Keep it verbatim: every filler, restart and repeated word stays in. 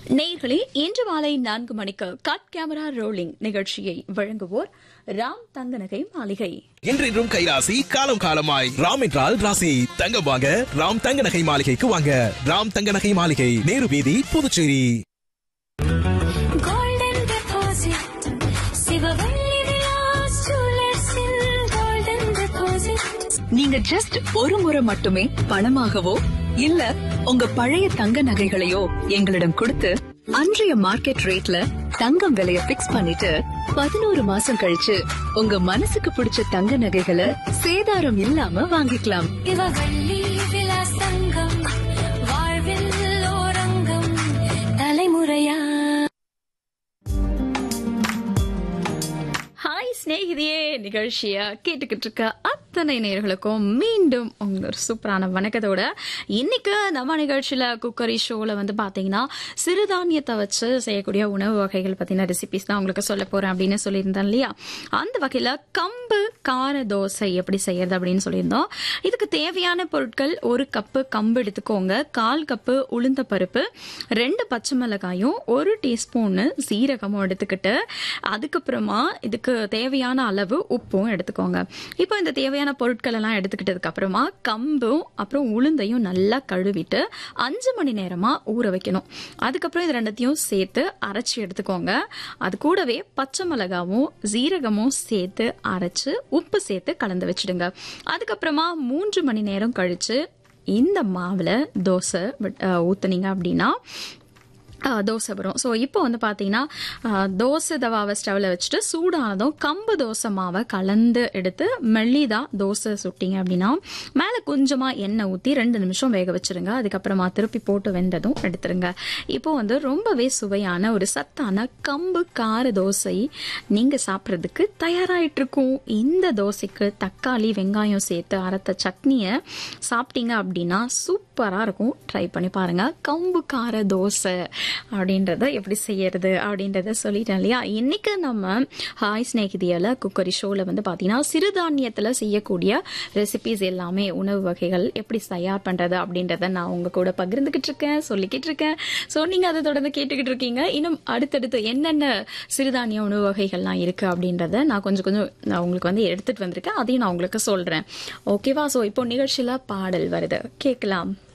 நேயர்களே, இன்று மாலை நான்கு மணிக்கு கட் கேமரா ரோலிங் நிகழ்ச்சியை வழங்குவோர் ராம் தங்கநகை மாளிகை. இன்றும் கைராசி காலம் காலமாய் ராம் என்றால் ராசி. தங்கம் வாங்க ராம் தங்க நகை மாளிகைக்கு வாங்க. ராம் தங்க நகை மாளிகை, நேரு வீதி, புதுச்சேரி. நீங்க ஜஸ்ட் ஒரு முறை மட்டுமே பணமாகவோ இல்ல உங்க பழைய தங்க நகைகளையோ எங்களிடம் கொடுத்து அன்றைய மார்க்கெட் ரேட்ல தங்கம் விலைய பிக்ஸ் பண்ணிட்டு பதினோரு மாசம் கழிச்சு உங்க மனசுக்கு பிடிச்ச தங்க நகைகளை சேதாரம் இல்லாம வாங்கிக்கலாம். தலைமுறையா ஹாய் ஸ்நேகிதியே, நிகழ்ச்சிய கேட்டுக்கிட்டு இருக்க அத்தனை நேயர்களுக்கும் மீண்டும் உங்க ஒரு சூப்பரான வணக்கத்தோட இன்னைக்கு நம்ம நிகழ்ச்சியில குக்கரி ஷோல வந்து பாத்தீங்கன்னா சிறுதானியத்தை வச்சு செய்யக்கூடிய உணவு வகைகள் பத்தின ரெசிபிஸ் தான் உங்களுக்கு சொல்ல போறேன் அப்படின்னு சொல்லியிருந்தேன் இல்லையா. அந்த வகையில கம்பு கார தோசை எப்படி செய்யறது அப்படின்னு சொல்லியிருந்தோம். இதுக்கு தேவையான பொருட்கள்: ஒரு கப்பு கம்பு எடுத்துக்கோங்க, கால் கப்பு உளுந்த பருப்பு, ரெண்டு பச்சை மிளகாயும், ஒரு டீஸ்பூன் சீரகமும் எடுத்துக்கிட்டு அதுக்கப்புறமா இதுக்கு தேவையான அளவு உப்பும் எடுத்துக்கோங்க. இப்போ இந்த தேவையான பொருட்கள் எல்லாம் எடுத்துக்கிட்டதுக்கு அப்புறமா கம்பும் அப்புறம் உளுந்தையும் நல்லா கழுவிட்டு அஞ்சு மணி நேரமா ஊற வைக்கணும். அதுக்கப்புறம் இது ரெண்டத்தையும் சேர்த்து அரைச்சி எடுத்துக்கோங்க. அது கூடவே பச்சை மிளகாவும் சீரகமும் சேர்த்து அரைச்சு உப்பு சேர்த்து கலந்து வச்சிடுங்க. அதுக்கப்புறமா மூன்று மணி நேரம் கழிச்சு இந்த மாவுல தோசை ஊத்துனீங்க அப்படின்னா தோசை வரும். ஸோ இப்போ வந்து பார்த்தீங்கன்னா தோசை தவாவை ஸ்டவ்வில் வச்சுட்டு சூடானதும் கம்பு தோசை மாவை கலந்து எடுத்து மெல்லிதா தோசை சுட்டிங்க அப்படின்னா மேலே கொஞ்சமாக எண்ணெய் ஊற்றி ரெண்டு நிமிஷம் வேக வச்சுருங்க. அதுக்கப்புறமா திருப்பி போட்டு வெந்ததும் எடுத்துருங்க. இப்போ வந்து ரொம்பவே சுவையான ஒரு சத்தான கம்பு கார தோசை நீங்கள் சாப்பிட்றதுக்கு தயாராகிட்டு இருக்கும். இந்த தோசைக்கு தக்காளி வெங்காயம் சேர்த்து அரைத்த சட்னியை சாப்பிட்டீங்க அப்படின்னா சூப்பராக இருக்கும். ட்ரை பண்ணி பாருங்கள். கம்பு கார தோசை அப்படின்றத எப்படி செய்யறது அப்படின்றத சொல்லிட்டேன் இல்லையா. இன்னைக்கு நம்ம ஹாய் ஸ்நேகிதியால குக்கரி ஷோல வந்து பாத்தீங்கன்னா சிறுதானியத்துல செய்யக்கூடிய ரெசிபிஸ் எல்லாமே, உணவு வகைகள் எப்படி தயார் பண்றது அப்படின்றத நான் உங்க கூட பகிர்ந்துகிட்டு இருக்கேன், சொல்லிக்கிட்டு இருக்கேன். ஸோ நீங்க அதை தொடர்ந்து கேட்டுக்கிட்டு இருக்கீங்க. இன்னும் அடுத்தடுத்து என்னென்ன சிறுதானிய உணவு வகைகள்லாம் இருக்கு அப்படின்றத நான் கொஞ்சம் கொஞ்சம் நான் உங்களுக்கு வந்து எடுத்துட்டு வந்திருக்கேன். அதையும் நான் உங்களுக்கு சொல்றேன். ஓகேவா? ஸோ இப்போ நிகழ்ச்சியில பாடல் வருது, கேட்கலாம்.